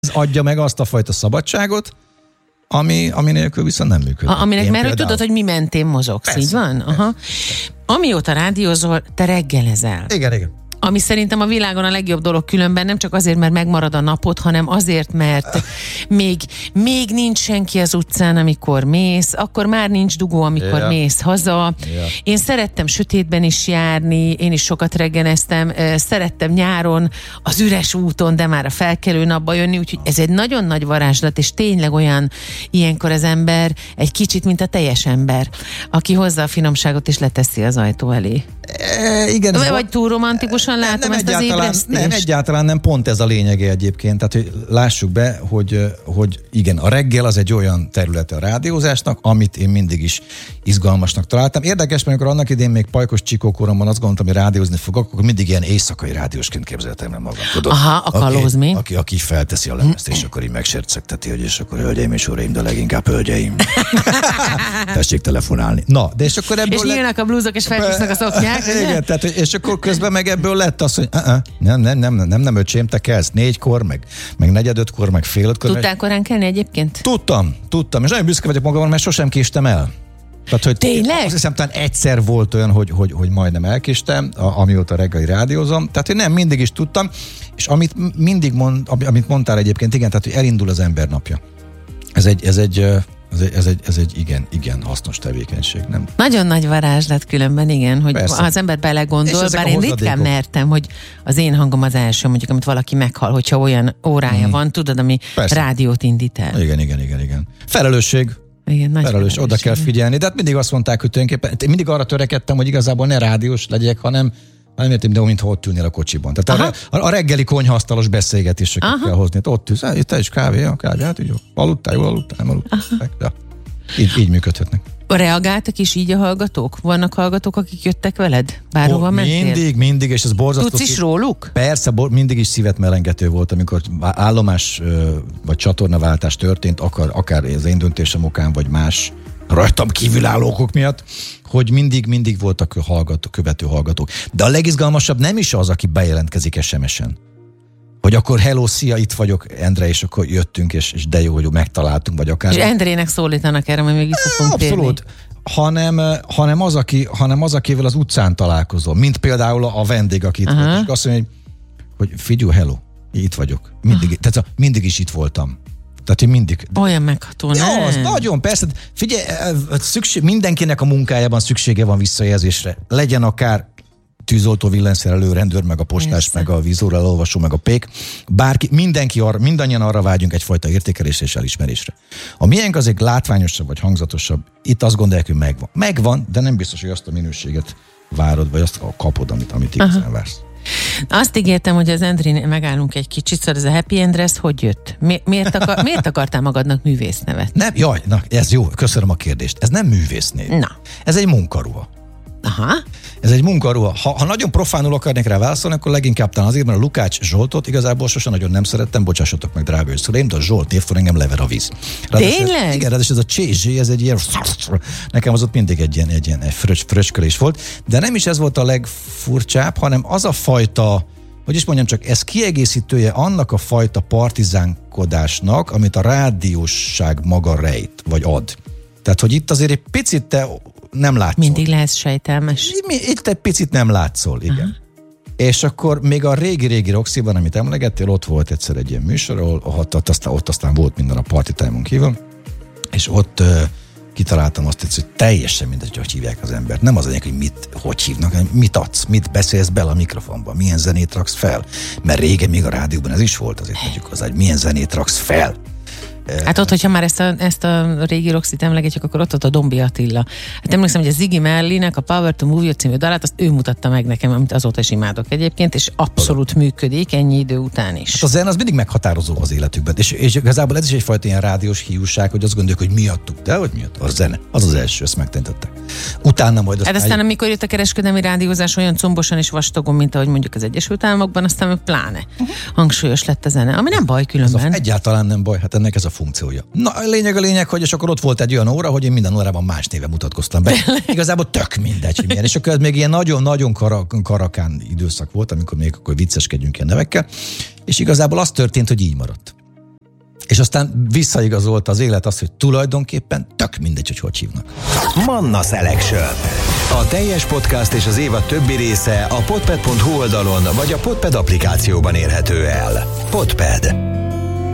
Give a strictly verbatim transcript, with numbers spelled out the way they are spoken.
Ez adja meg azt a fajta szabadságot, ami, ami nélkül viszont nem működik. A, aminek Én mert például... tudod, hogy mi mentén mozogsz, Persze, így van? persze, Aha. persze. Amióta rádiózol, te reggelezel. Igen, igen. Ami szerintem a világon a legjobb dolog, különben nem csak azért, mert megmarad a napod, hanem azért, mert még, még nincs senki az utcán, amikor mész, akkor már nincs dugó, amikor yeah. mész haza. Yeah. Én szerettem sötétben is járni, én is sokat reggeleztem, szerettem nyáron az üres úton, de már a felkelő napba jönni, úgyhogy ez egy nagyon nagy varázslat, és tényleg olyan ilyenkor az ember egy kicsit, mint a teljes ember, aki hozza a finomságot és leteszi az ajtó elé. E, igen. Vagy, vagy túl romantikusan látom nem, nem ezt az ébresztést? Nem, egyáltalán nem, pont ez a lényege egyébként. Tehát, hogy lássuk be, hogy, hogy igen, a reggel az egy olyan területe a rádiózásnak, amit én mindig is izgalmasnak találtam. Érdekes, mert amikor annak idén még pajkos csikókoromban azt gondoltam, hogy rádiózni fogok, akkor mindig ilyen éjszakai rádiósként képzeltem el magam. Tudod? Aha, a kalózmi. Aki, aki, aki felteszi a lemezt, és akkor így megsercegteti, hogy és akkor hölgyeim és uraim, de leginkább hölgyeim. Tessék telefonálni. Na, de és akkor ebből és nyílnak a blúzok, és felcsúsznak a szoknyák. Igen, tehát, és akkor közben meg ebből lett az, hogy uh-uh, nem, nem, nem, nem, nem öcsém, te kelsz négykor, meg, meg negyedötkor, meg fél ötkor. Tudtál korán kelni egyébként? Tudtam, tudtam, és nagyon büszke vagyok magamon, mert sosem késtem el. Tehát, hogy tényleg? Azt hiszem, talán egyszer volt olyan, hogy, hogy, hogy majdnem elkéstem, amióta reggeli rádiózom. Tehát, hogy nem, mindig is tudtam, és amit mindig mond, amit mondtál egyébként, igen, tehát, hogy elindul az ember napja. Ez egy, ez egy Ez egy, ez egy, ez egy igen, igen hasznos tevékenység, nem? Nagyon nagy varázslat különben, igen, hogy Persze. ha az ember belegondol, bár én ritkán mertem, hogy az én hangom az első, mondjuk, amit valaki meghal, hogyha olyan órája hmm. van, tudod, ami Persze. rádiót indít el. Igen, igen, igen, igen. Felelősség. Igen, nagy felelős, oda kell figyelni, de hát mindig azt mondták, hogy tulajdonképpen, mindig arra törekedtem, hogy igazából ne rádiós legyek, hanem nem értem, de mintha ott ülnél a kocsiban. Tehát a, a reggeli konyhaasztalos beszélgetéseket Aha. kell hozni. Ott ülsz, te is kávé, a kávé, hát így jó. Aludtál, jól aludtál, aludtál. Ja. Így, így működhetnek. Reagáltak is így a hallgatók? Vannak hallgatók, akik jöttek veled? Bárhova oh, mentél? Mindig, mindig, és ez borzasztó. Tudsz is róluk? Persze, mindig is szívet melengető volt, amikor állomás vagy csatornaváltás történt, akár, akár az én döntésem okán, vagy más rajtam kívülálló okok miatt, hogy mindig, mindig voltak hallgató, követő hallgatók. De a legizgalmasabb nem is az, aki bejelentkezik es em es-en. Hogy akkor hello, szia, itt vagyok, Endre, és akkor jöttünk, és, és de jó, hogy megtaláltunk, vagy akár. És Endrének szólítanak erre, mert még vissza fogunk térni. Abszolút. Hanem, hanem, az, aki, hanem az, akivel az utcán találkozol. Mint például a vendég, aki itt uh-huh. volt, és azt mondja, hogy, hogy figyelj, hello, itt vagyok. Mindig, uh-huh. tehát mindig is itt voltam. Tehát én mindig... Olyan megható, ja, nem? Az nagyon, persze. Figyelj, szükség, mindenkinek a munkájában szüksége van visszajelzésre. Legyen akár tűzoltó, villanyszerelő, rendőr, meg a postás, persze. meg a vízóra elolvasó, meg a pék. Bárki, mindenki arra, mindannyian arra vágyunk egyfajta értékelésre és elismerésre. A miénk azért látványosabb, vagy hangzatosabb. Itt azt gondolják, hogy megvan. Megvan, de nem biztos, hogy azt a minőséget várod, vagy azt kapod, amit, amit igazán vársz. Azt ígértem, hogy az Endrin megállunk egy kicsit, szóval ez a Happy Endre, ez hogy jött? Mi, miért, akar, miért akartál magadnak művésznevet? Nem, jaj, na, ez jó, köszönöm a kérdést. Ez nem művésznév. Na. Ez egy munkaruha. Aha. Ez egy munkaruha. Ha, ha nagyon profánul akarnék rá válaszolni, akkor leginkább talán azért, mert a Lukács Zsoltot igazából sosem nagyon nem szerettem, bocsássatok meg, drága szüleim, de a Zsolt névfor engem lever a víz. Tényleg? Ez, igen, ráadásul ez a cé zé, ez egy ilyen... Nekem az ott mindig egy ilyen, egy ilyen fröcs, fröcskölés volt, de nem is ez volt a legfurcsább, hanem az a fajta, hogy is mondjam csak, ez kiegészítője annak a fajta partizánkodásnak, amit a rádiósság maga rejt, vagy ad. Tehát, hogy itt azért egy picit te nem látszol. Mindig lehetsz sejtelmes. Itt egy picit nem látszol, igen. Uh-huh. És akkor még a régi-régi Roxyban, amit emlegettél, ott volt egyszer egy ilyen műsor, ahol ott, ott, aztán, ott aztán volt minden a party time-on kívül, és ott uh, kitaláltam azt, hogy teljesen mindegy, hogy hívják az embert. Nem az anyag, hogy mit, hogy hívnak, hanem mit adsz, mit beszélsz bele a mikrofonba, milyen zenét raksz fel. Mert régen még a rádióban ez is volt, azért mondjuk hozzá, hogy milyen zenét raksz fel. Hát ott, hogyha már ezt a, ezt a régi Roxit emlegetjük, akkor ott ott a Dombi Attila. Hát emlékszem, hogy a Ziggy Marley-nek a Power to Move című dalát, azt ő mutatta meg nekem, amit azóta is imádok egyébként, és abszolút működik ennyi idő után is. Hát a zene az mindig meghatározó az életükben, és, és igazából ez is egyfajta ilyen rádiós hiúság, hogy azt gondoljuk, hogy miattuk, de hogy miatt? A zene, az az első, ezt megtentettek. Utána majd aztán... Hát aztán, amikor jött a kereskedelmi rádiózás olyan combosan és vastagon, mint ahogy mondjuk az Egyesült Államokban, aztán pláne uh-huh. hangsúlyos lett a zene, ami nem baj különben. A, egyáltalán nem baj, hát ennek ez a funkciója. Na, a lényeg a lényeg, hogy és akkor ott volt egy olyan óra, hogy én minden órában más néven mutatkoztam be. Igazából tök mindegy, hogy milyen. És akkor ez még ilyen nagyon-nagyon kara- karakán időszak volt, amikor még akkor vicceskedjünk ilyen nevekkel, és igazából az történt, hogy így maradt. És aztán visszaigazolta az élet azt, hogy tulajdonképpen tök mindegy, hogy hogy hívnak. Manna Selection. A teljes podcast és az évad többi része a podpad pont hu oldalon vagy a Podpad applikációban érhető el. Podpad.